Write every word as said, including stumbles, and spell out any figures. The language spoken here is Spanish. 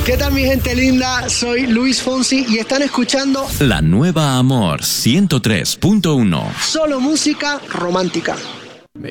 ¿Qué tal, mi gente linda? Soy Luis Fonsi y están escuchando La Nueva Amor ciento tres punto uno. Solo música romántica.